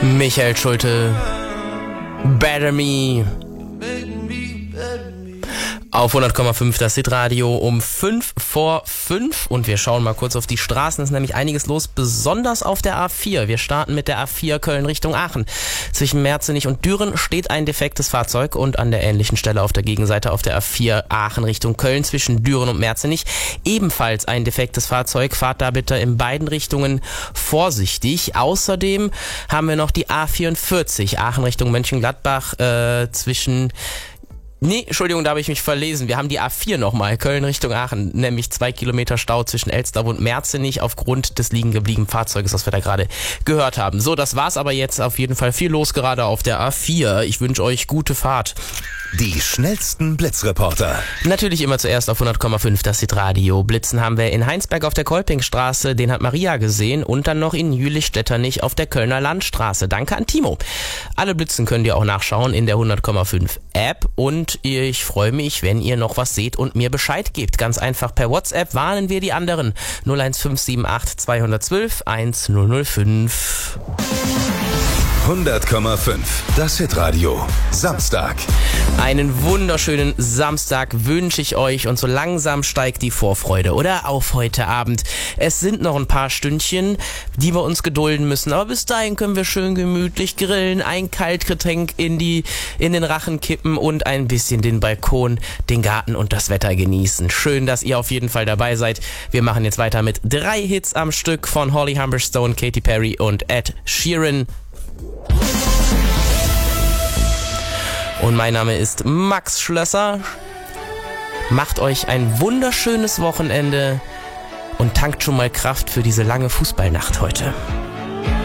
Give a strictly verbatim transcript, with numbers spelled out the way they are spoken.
Michael Schulte, Better Me. Auf hundert Komma fünf das Hitradio um fünf vor fünf und wir schauen mal kurz auf die Straßen. Es ist nämlich einiges los, besonders auf der A vier. Wir starten mit der A vier Köln Richtung Aachen. Zwischen Merzenich und Düren steht ein defektes Fahrzeug und an der ähnlichen Stelle auf der Gegenseite auf der A vier Aachen Richtung Köln zwischen Düren und Merzenich ebenfalls ein defektes Fahrzeug. Fahrt da bitte in beiden Richtungen vorsichtig. Außerdem haben wir noch die A vierundvierzig Aachen Richtung Mönchengladbach äh, zwischen... Nee, Entschuldigung, da habe ich mich verlesen. Wir haben die A vier nochmal, Köln Richtung Aachen, nämlich zwei Kilometer Stau zwischen Elsterb und Merzenich aufgrund des liegen gebliebenen Fahrzeuges, was wir da gerade gehört haben. So, das war's aber jetzt. Auf jeden Fall viel los gerade auf der A vier. Ich wünsche euch gute Fahrt. Die schnellsten Blitzreporter. Natürlich immer zuerst auf hundert Komma fünf das Hitradio. Blitzen haben wir in Heinsberg auf der Kolpingstraße, den hat Maria gesehen, und dann noch in Jülich-Stetternich auf der Kölner Landstraße. Danke an Timo. Alle Blitzen könnt ihr auch nachschauen in der hundert Komma fünf App und ich freue mich, wenn ihr noch was seht und mir Bescheid gebt. Ganz einfach per WhatsApp warnen wir die anderen. null eins fünf sieben acht zwei eins zwei eins null null fünf. hundert Komma fünf das Hitradio. Samstag. Einen wunderschönen Samstag wünsche ich euch und so langsam steigt die Vorfreude, oder? Auf heute Abend. Es sind noch ein paar Stündchen, die wir uns gedulden müssen, aber bis dahin können wir schön gemütlich grillen, ein Kaltgetränk in die, in den Rachen kippen und ein bisschen den Balkon, den Garten und das Wetter genießen. Schön, dass ihr auf jeden Fall dabei seid. Wir machen jetzt weiter mit drei Hits am Stück von Holly Humberstone, Katy Perry und Ed Sheeran. Und mein Name ist Max Schlösser. Macht euch ein wunderschönes Wochenende und tankt schon mal Kraft für diese lange Fußballnacht heute.